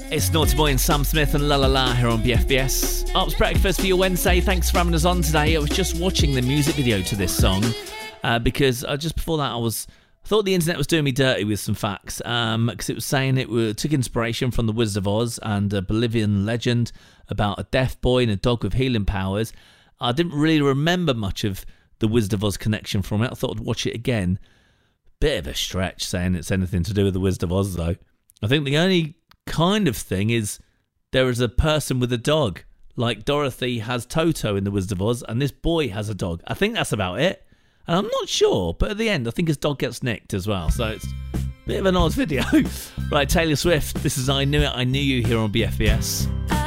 It's Naughty Boy and Sam Smith and La La La here on BFBS. Ops Breakfast for your Wednesday. Thanks for having us on today. I was just watching the music video to this song because just before that I thought the internet was doing me dirty with some facts because it was saying took inspiration from The Wizard of Oz and a Bolivian legend about a deaf boy and a dog with healing powers. I didn't really remember much of The Wizard of Oz connection from it. I thought I'd watch it again. Bit of a stretch saying it's anything to do with The Wizard of Oz though. I think the only kind of thing is there is a person with a dog, like Dorothy has Toto in The Wizard of Oz and this boy has a dog. I think that's about it, and I'm not sure, but at the end I think his dog gets nicked as well, so it's a bit of an odd video. Right, Taylor Swift, this is I Knew It, I Knew You here on BFBS.